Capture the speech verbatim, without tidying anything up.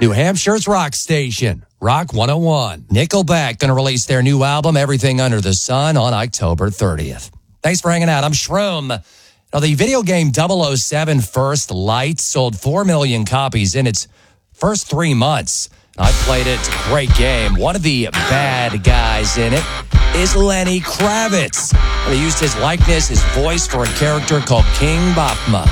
New Hampshire's rock station, Rock one oh one. Nickelback going to release their new album, Everything Under the Sun, on October thirtieth. Thanks for hanging out. I'm Shroom. Now, the video game double oh seven First Light sold four million copies in its first three months. I played it. It's a great game. One of the bad guys in it is Lenny Kravitz. He used his likeness, his voice, for a character called King Baphomet.